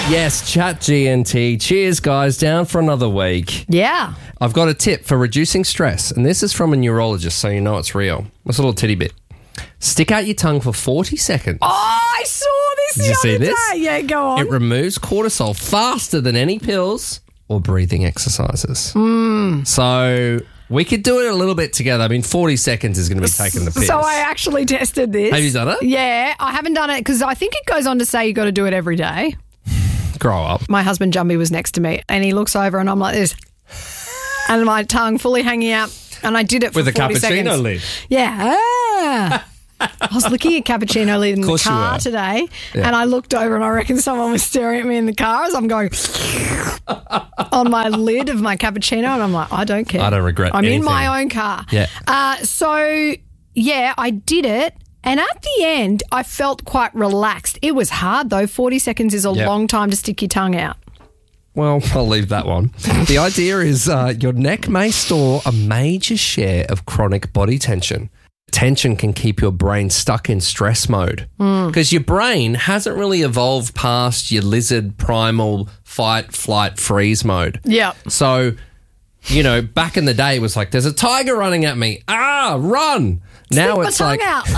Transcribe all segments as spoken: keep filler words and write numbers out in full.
Yes, Chat G N T. Cheers, guys. Down for another week. Yeah. I've got a tip for reducing stress, and this is from a neurologist, so you know it's real. It's a little titty bit. Stick out your tongue for forty seconds. Oh, I saw this Did the you other see this? day. Yeah, go on. It removes cortisol faster than any pills or breathing exercises. Mm. So we could do it a little bit together. I mean, forty seconds is going to be taking the piss. So I actually tested this. Have you done it? Yeah, I haven't done it because I think it goes on to say you got to do it every day. Grow up. My husband Jumby was next to me and he looks over and I'm like this. And my tongue fully hanging out. And I did it for With a forty cappuccino seconds. lid. Yeah. Ah. I was looking at cappuccino lid in the course you car were. today Yeah. and I looked over and I reckon someone was staring at me in the car as I'm going on my lid of my cappuccino and I'm like, I don't care. I don't regret I'm anything. in my own car. Yeah. Uh, so, yeah, I did it. And at the end, I felt quite relaxed. It was hard, though. forty seconds is a Yep. long time to stick your tongue out. Well, I'll leave that one. The idea is uh, your neck may store a major share of chronic body tension. Tension can keep your brain stuck in stress mode because your brain hasn't really evolved past your lizard primal fight, flight, freeze mode. Yeah. So, you know, back in the day, it was like, there's a tiger running at me. Ah, run. Now Stick it's my like, tongue out.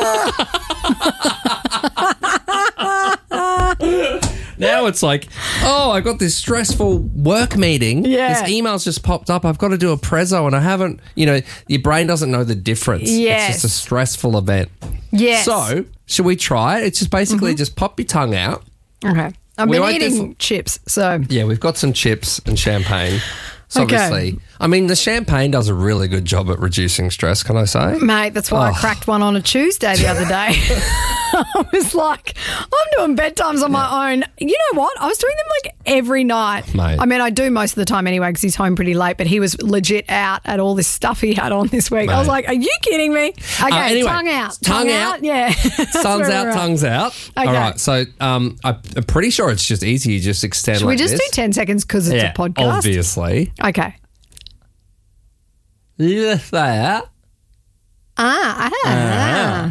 Oh. now it's like, oh, I got this stressful work meeting. Yeah. This email's just popped up. I've got to do a prezzo and I haven't, you know, your brain doesn't know the difference. Yes. It's just a stressful event. Yes. So, should we try it? It's just basically just pop your tongue out. Okay. I've We been won't eating do- chips, so. Yeah, we've got some chips and champagne. So Okay. obviously, I mean, the champagne does a really good job at reducing stress, can I say? Mate, that's why Oh. I cracked one on a Tuesday the other day. I was like, I'm doing bedtimes on my own. You know what? I was doing them like every night. Mate. I mean, I do most of the time anyway because he's home pretty late, but he was legit out at all this stuff he had on this week. I was Mate. like, are you kidding me? Okay, Uh, anyway, tongue out. tongue out. Yeah. That's Sun's where out, we're at. tongue's out. Okay. All right, so um, I'm I'm pretty sure it's just easy. You just extend Should like we just this. do ten seconds because it's yeah, a podcast? obviously. Okay. Yeah, there. Ah, ah.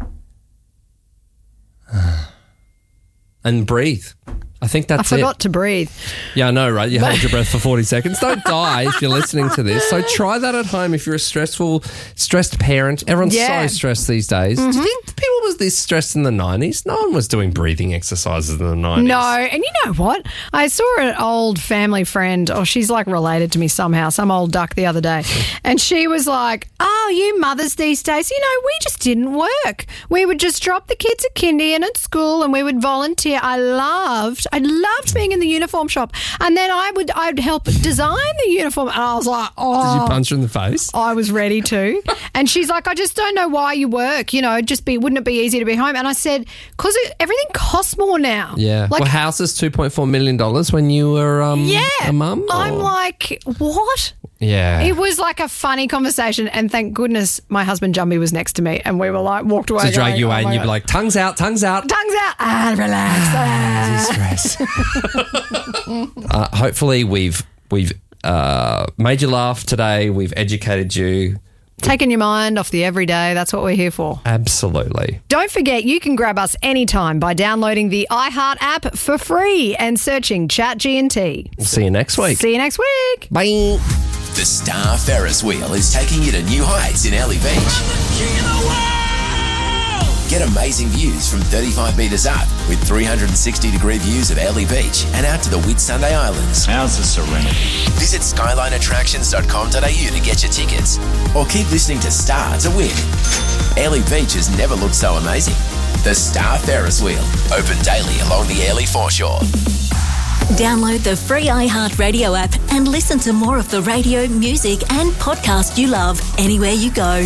And breathe. I think I that's forgot it. to breathe. Yeah, I know, right? You hold your breath for forty seconds. Don't die if you're listening to this. So try that at home if you're a stressful, stressed parent. Everyone's Yeah. so stressed these days. Do you think people was this stressed in the nineties? No one was doing breathing exercises in the nineties. No, and you know what? I saw an old family friend, or she's like related to me somehow, some old duck the other day, and she was like, oh, you mothers these days, you know, we just didn't work. We would just drop the kids at kindy and at school and we would volunteer. I loved, I loved being in the uniform shop. And then I would, I'd help design the uniform. And I was like, oh. Did you punch her in the face? I was ready to. And she's like, I just don't know why you work. You know, just be, wouldn't it be easy to be home? And I said, because everything costs more now. Yeah. Like, well, houses two point four million dollars when you were um, yeah. a mum? I'm or- like, what? Yeah. It was like a funny conversation. And thank goodness my husband Jumby was next to me and we were like, walked away. to drag going, you oh away my and you'd God. be like, tongues out, tongues out. tongues out. Ah, relax. Ah. Stress. uh, hopefully we've we've uh, made you laugh today. We've educated you. Taking your mind off the everyday. That's what we're here for. Absolutely. Don't forget, you can grab us anytime by downloading the iHeart app for free and searching Chat G N T. We'll see you next week. See you next week. Bye. The Star Ferris wheel is taking you to new heights in Ellie Beach. Get amazing views from thirty-five metres up with three hundred sixty degree views of Ellie Beach and out to the Whitsunday Islands. How's the serenity? Visit skyline attractions dot com dot a u to get your tickets or keep listening to Star to win. Ellie Beach has never looked so amazing. The Star Ferris wheel, open daily along the Ellie foreshore. Download the free iHeartRadio app and listen to more of the radio, music and podcast you love anywhere you go.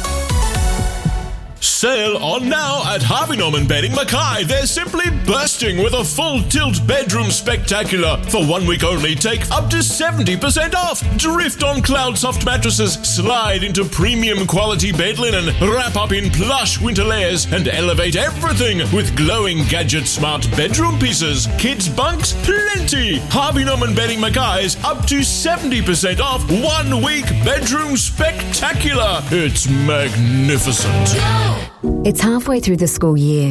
Sale on now at Harvey Norman Bedding Mackay. They're simply bursting with a full tilt bedroom spectacular. For one week only, take up to seventy percent off. Drift on Cloud Soft mattresses, slide into premium quality bed linen, wrap up in plush winter layers, and elevate everything with glowing gadget smart bedroom pieces. Kids bunks, plenty. Harvey Norman Bedding Mackay's up to seventy percent off one week bedroom spectacular. It's magnificent. It's halfway through the school year.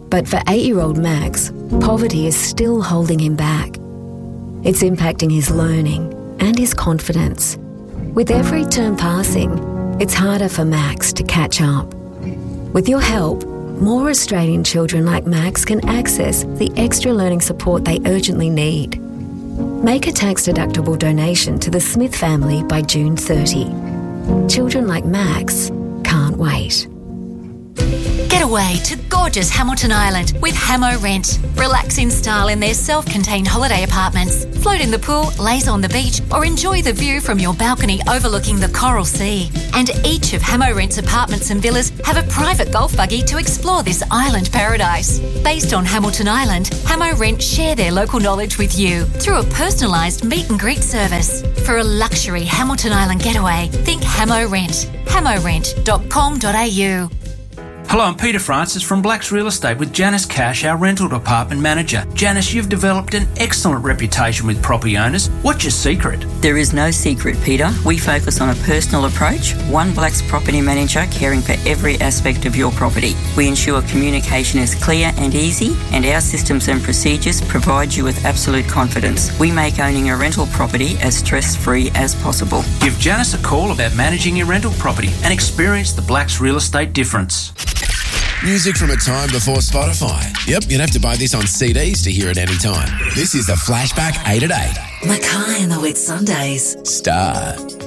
But for eight-year-old Max, poverty is still holding him back. It's impacting his learning and his confidence. With every term passing, it's harder for Max to catch up. With your help, more Australian children like Max can access the extra learning support they urgently need. Make a tax-deductible donation to the Smith family by June thirtieth. Children like Max can't wait. Get away to gorgeous Hamilton Island with Hamo Rent. Relax in style in their self-contained holiday apartments. Float in the pool, laze on the beach, or enjoy the view from your balcony overlooking the Coral Sea. And each of Hamo Rent's apartments and villas have a private golf buggy to explore this island paradise. Based on Hamilton Island, Hamo Rent share their local knowledge with you through a personalised meet and greet service. For a luxury Hamilton Island getaway, think Hamo Rent. hamo rent dot com dot a u. Hello, I'm Peter Francis from Blacks Real Estate with Janice Cash, our rental department manager. Janice, you've developed an excellent reputation with property owners. What's your secret? There is no secret, Peter. We focus on a personal approach, one Blacks property manager caring for every aspect of your property. We ensure communication is clear and easy, and our systems and procedures provide you with absolute confidence. We make owning a rental property as stress-free as possible. Give Janice a call about managing your rental property and experience the Blacks Real Estate difference. Music from a time before Spotify. Yep, you'd have to buy this on C Ds to hear it any time. This is the Flashback eight at eight. Mackay and the Whitsundays. Star.